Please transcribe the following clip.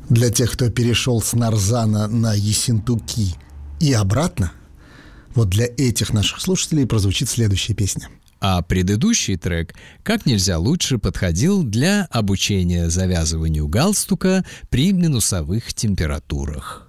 Для тех, кто перешел с Нарзана на Ессентуки и обратно, вот для этих наших слушателей прозвучит следующая песня. А предыдущий трек как нельзя лучше подходил для обучения завязыванию галстука при минусовых температурах.